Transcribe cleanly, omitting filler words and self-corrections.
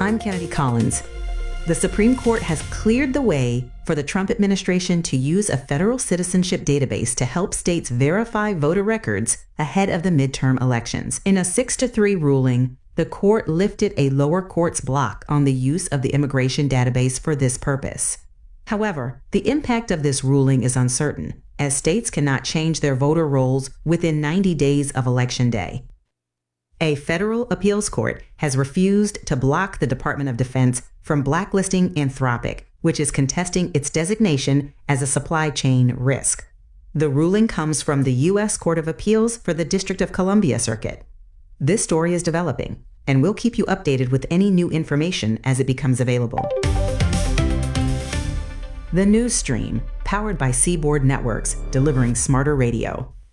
I'm Kennedy Collins. The Supreme Court has cleared the way for the Trump administration to use a federal citizenship database to help states verify voter records ahead of the midterm elections. In a 6-3 ruling, the court lifted a lower court's block on the use of the immigration database for this purpose. However, the impact of this ruling is uncertain, as states cannot change their voter rolls within 90 days of Election Day. A federal appeals court has refused to block the Department of Defense from blacklisting Anthropic, which is contesting its designation as a supply chain risk. The ruling comes from the U.S. Court of Appeals for the District of Columbia Circuit. This story is developing, and we'll keep you updated with any new information as it becomes available. The News Stream, powered by Seaboard Networks, delivering smarter radio.